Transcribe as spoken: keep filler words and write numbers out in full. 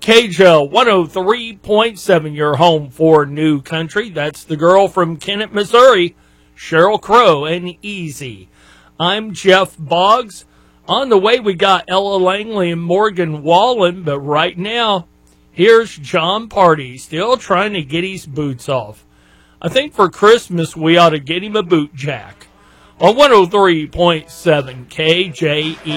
K J L one oh three point seven, your home for New Country. That's the girl from Kennett, Missouri, Sheryl Crow, and Easy. I'm Jeff Boggs. On the way, we got Ella Langley and Morgan Wallen, but right now, here's John Party, still trying to get his boots off. I think for Christmas, we ought to get him a boot jack. On one oh three point seven K J E.